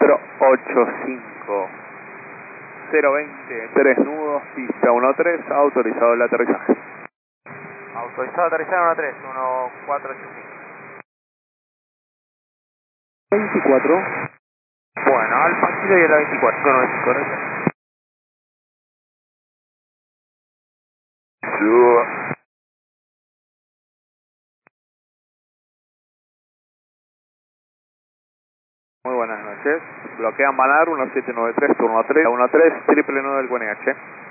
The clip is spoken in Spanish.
485 020, 3 nudos, pista 13, autorizado el aterrizaje. Autorizado aterrizar 13, 1485. 24. Bueno, Alfa Kilo y el 24, no es correcto. Muy buenas noches. Bloquean Banar 1793, turno 3, 13, triple 9 del QNH.